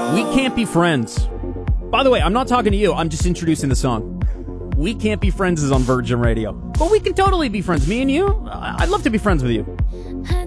We Can't Be Friends. By the way, I'm not talking to you. I'm just introducing the song. We Can't Be Friends is on Virgin Radio. But we can totally be friends. Me and you, I'd love to be friends with you.